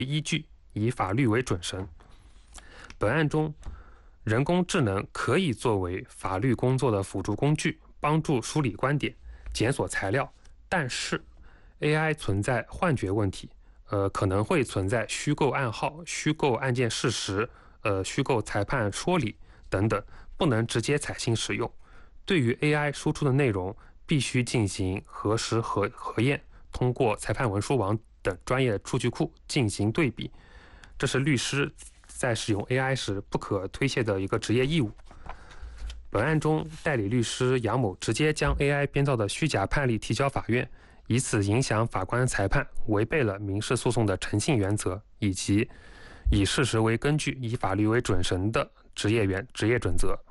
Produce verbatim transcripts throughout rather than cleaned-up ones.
依据，以法律为准绳。本案中，人工智能可以作为法律工作的辅助工具，帮助梳理观点、检索材料，但是 A I 存在幻觉问题，呃，可能会存在虚构暗号、虚构案件事实、呃，虚构裁判说理等等，不能直接采信使用。对于 A I 输出的内容，必须进行核实核核验，通过裁判文书网等专业数据库进行对比，这是律师在使用 A I 时不可推卸的一个职业义务。本案中，代理律师杨某直接将 A I 编造的虚假判例提交法院，以此影响法官裁判，违背了民事诉讼的诚信原则，以及以事实为根据、以法律为准绳的职业原职业准则。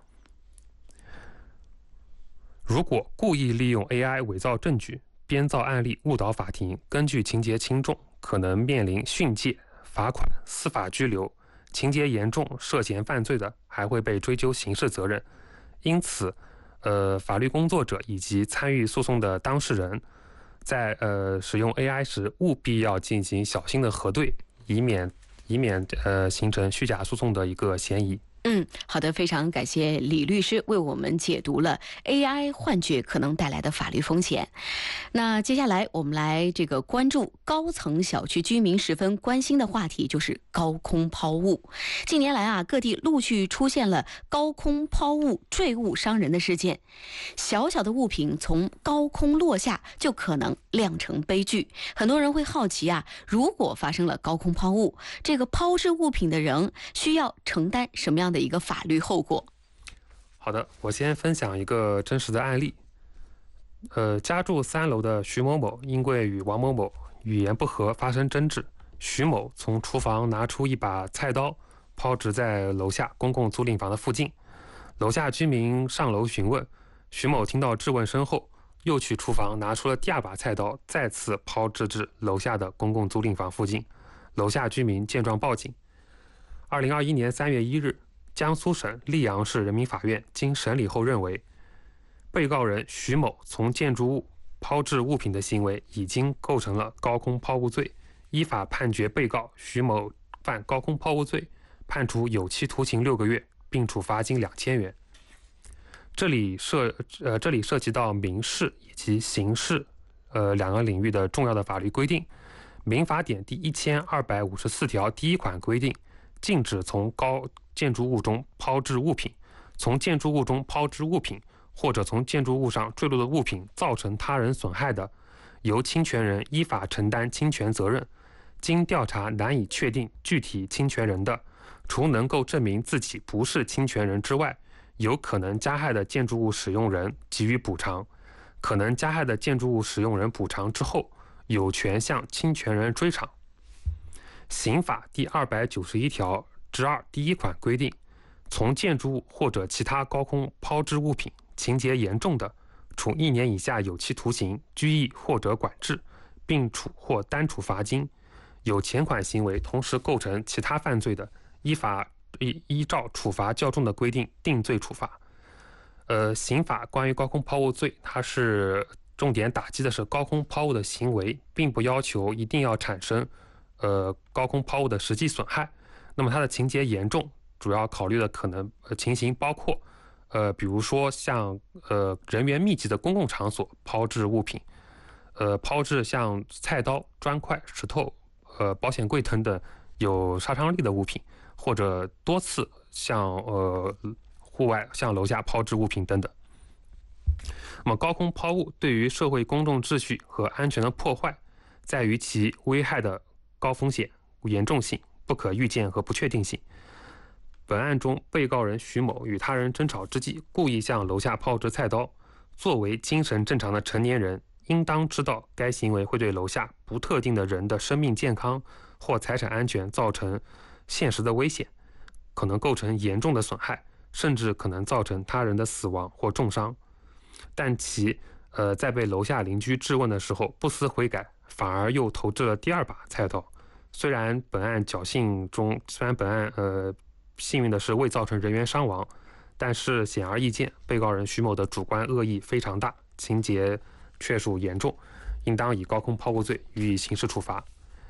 如果故意利用 A I 伪造证据、编造案例误导法庭，根据情节轻重，可能面临训诫、罚款、司法拘留；情节严重、涉嫌犯罪的，还会被追究刑事责任。因此，呃，法律工作者以及参与诉讼的当事人，在呃使用 A I 时，务必要进行小心的核对，以免以免呃形成虚假诉讼的一个嫌疑。 嗯，好的，非常感谢李律师为我们解读了 A I 幻觉可能带来的法律风险。那接下来我们来这个关注高层小区居民十分关心的话题，就是高空抛物。近年来啊，各地陆续出现了高空抛物坠物伤人的事件，小小的物品从高空落下就可能酿成悲剧。很多人会好奇啊，如果发生了高空抛物，这个抛掷物品的人需要承担什么样的一个法律后果？ 好的，我先分享一个真实的案例。呃，家住三楼的徐某某因为与王某某语言不合发生争执，徐某从厨房拿出一把菜刀，抛掷在楼下公共租赁房的附近。楼下居民上楼询问，徐某听到质问声后，又去厨房拿出了第二把菜刀，再次抛掷至楼下的公共租赁房附近。楼下居民见状报警。二零二一年三月一日，江苏省溧阳市人民法院经审理后认为，被告人徐某从建筑物抛掷物品的行为已经构成了高空抛物罪，依法判决被告徐某犯高空抛物罪，判处有期徒刑六个月，并处罚金两千元。这里涉呃这里涉及到民事以及刑事呃两个领域的重要的法律规定。民法典第一千二百五十四条第一款规定，禁止从高建筑物中抛掷物品，从建筑物中抛掷物品，或者从建筑物上坠落的物品造成他人损害的，由侵权人依法承担侵权责任。经调查难以确定具体侵权人的，除能够证明自己不是侵权人之外，有可能加害的建筑物使用人给予补偿，可能加害的建筑物使用人补偿之后，有权向侵权人追偿。刑法第二百九十一条之二第一款规定，从建筑物或者其他高空抛掷物品，情节严重的，处一年以下有期徒刑、拘役或者管制，并处或单处罚金；有前款行为同时构成其他犯罪的，依法依依照处罚较重的规定定罪处罚。呃，刑法关于高空抛物罪，它是重点打击的是高空抛物的行为，并不要求一定要产生呃高空抛物的实际损害。那么它的情节严重，主要考虑的可能呃情形包括，呃，比如说像呃人员密集的公共场所抛掷物品，呃抛掷像菜刀、砖块、石头、呃保险柜等等有杀伤力的物品，或者多次向呃户外向楼下抛掷物品等等。那么高空抛物对于社会公众秩序和安全的破坏，在于其危害的高风险、严重性、不可预见和不确定性。本案中，被告人徐某与他人争吵之际，故意向楼下抛掷菜刀，作为精神正常的成年人，应当知道该行为会对楼下不特定的人的生命健康或财产安全造成现实的危险，可能构成严重的损害，甚至可能造成他人的死亡或重伤。但其呃在被楼下邻居质问的时候不思悔改，反而又投掷了第二把菜刀。虽然本案侥幸中，虽然本案呃幸运的是未造成人员伤亡，但是显而易见，被告人徐某的主观恶意非常大，情节确属严重，应当以高空抛物罪予以刑事处罚。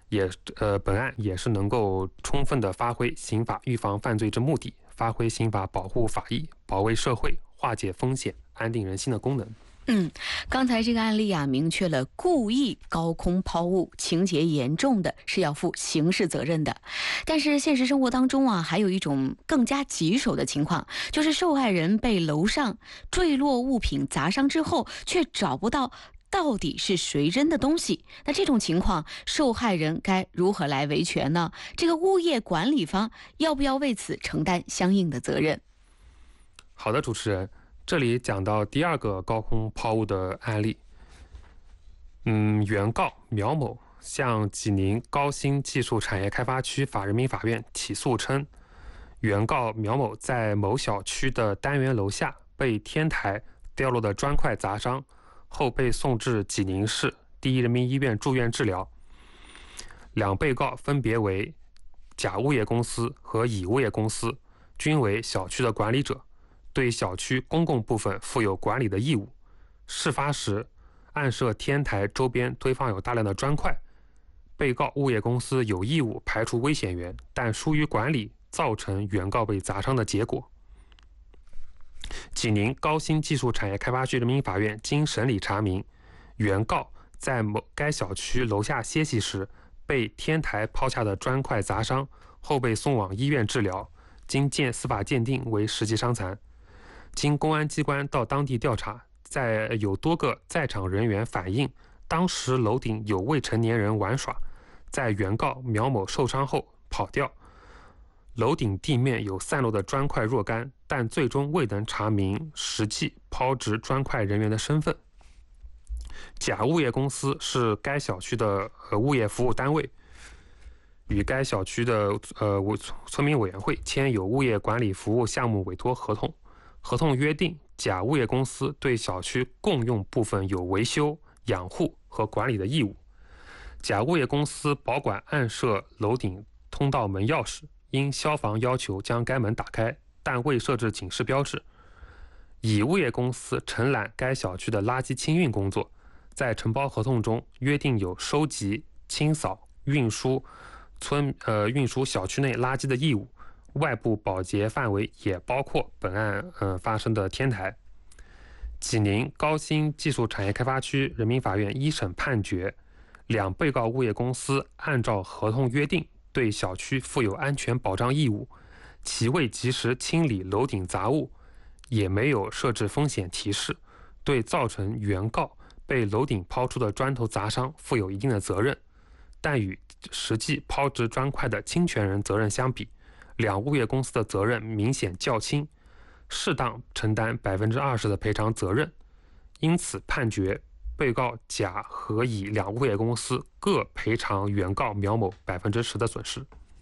也呃本案也是能够充分的发挥刑法预防犯罪之目的，发挥刑法保护法益、保卫社会、化解风险、安定人心的功能。 嗯，刚才这个案例啊，明确了故意高空抛物，情节严重的是要负刑事责任的。但是现实生活当中啊，还有一种更加棘手的情况，就是受害人被楼上坠落物品砸伤之后，却找不到到底是谁扔的东西。那这种情况，受害人该如何来维权呢？这个物业管理方要不要为此承担相应的责任？ 好的，主持人。这里讲到第二个高空抛物的案例，嗯，原告苗某向济宁高新技术产业开发区法人民法院起诉称，原告苗某在某小区的单元楼下被天台掉落的砖块砸伤，后被送至济宁市第一人民医院住院治疗。两被告分别为甲物业公司和乙物业公司，均为小区的管理者，对小区公共部分负有管理的义务。事发时，案涉天台周边堆放有大量的砖块，被告物业公司有义务排除危险源，但疏于管理，造成原告被砸伤的结果。济宁高新技术产业开发区人民法院经审理查明，原告在某该小区楼下歇息时，被天台抛下的砖块砸伤，后被送往医院治疗，经鉴司法鉴定为实际伤残。经公安机关到当地调查，在有多个在场人员反映，当时楼顶有未成年人玩耍，在原告苗某受伤后跑掉，楼顶地面有散落的砖块若干，但最终未能查明实际抛掷砖块人员的身份。甲物业公司是该小区的呃物业服务单位，与该小区的呃村民委员会签有物业管理服务项目委托合同。合同约定，甲物业公司对小区共用部分有维修、养护和管理的义务。甲物业公司保管案涉楼顶通道门钥匙，因消防要求将该门打开，但未设置警示标志。乙物业公司承揽该小区的垃圾清运工作，在承包合同中约定有收集、清扫、运输村呃运输小区内垃圾的义务。外部保洁范围也包括本案呃发生的天台。济宁高新技术产业开发区人民法院一审判决，两被告物业公司按照合同约定对小区负有安全保障义务，其未及时清理楼顶杂物，也没有设置风险提示，对造成原告被楼顶抛出的砖头砸伤负有一定的责任，但与实际抛掷砖块的侵权人责任相比，两物业公司的责任明显较轻，适当承担百分之二十的赔偿责任，因此判决被告甲和乙两物业公司各赔偿原告苗某百分之十的损失。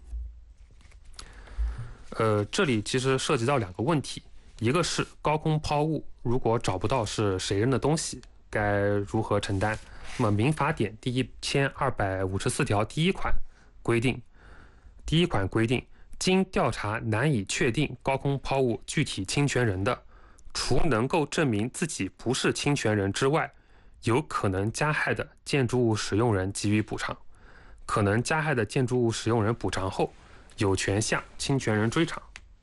呃，这里其实涉及到两个问题，一个是高空抛物，如果找不到是谁扔的东西，该如何承担？那么民法典第一千二百五十四条第一款规定，第一款规定。经调查难以确定高空抛物具体侵权人的，除能够证明自己不是侵权人之外，有可能加害的建筑物使用人给予补偿。可能加害的建筑物使用人补偿后，有权向侵权人追偿。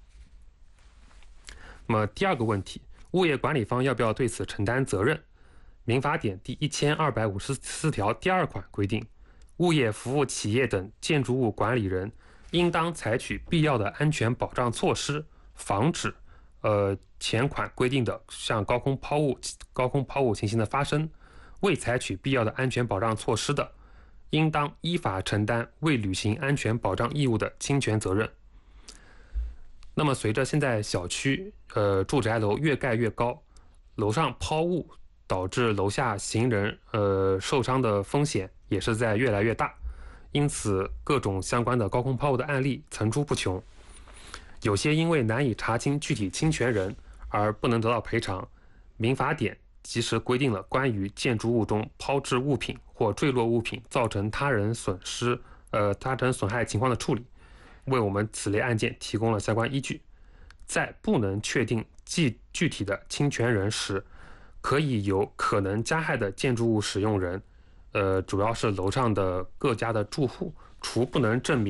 那么第二个问题，物业管理方要不要对此承担责任？民法典第一千二百五十四条第二款规定，物业服务企业等建筑物管理人应当采取必要的安全保障措施，防止呃前款规定的像高空抛物、高空抛物情形的发生。未采取必要的安全保障措施的，应当依法承担未履行安全保障义务的侵权责任。那么，随着现在小区呃住宅楼越盖越高，楼上抛物导致楼下行人呃受伤的风险也是在越来越大。因此，各种相关的高空抛物的案例层出不穷，有些因为难以查清具体侵权人而不能得到赔偿。民法典及时规定了关于建筑物中抛掷物品或坠落物品造成他人损失、呃他人损害情况的处理，为我们此类案件提供了相关依据。在不能确定具具体的侵权人时，可以由可能加害的建筑物使用人呃，主要是楼上的各家的住户，除不能证明